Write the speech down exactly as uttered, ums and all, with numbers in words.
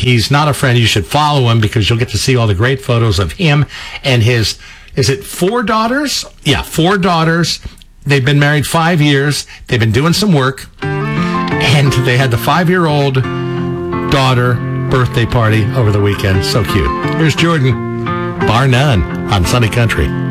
he's not a friend, you should follow him because you'll get to see all the great photos of him and his, is it four daughters? Yeah, four daughters. They've been married five years. They've been doing some work. And they had the five-year-old daughter birthday party over the weekend. So cute. Here's Jordan, bar none, on Sunny Country.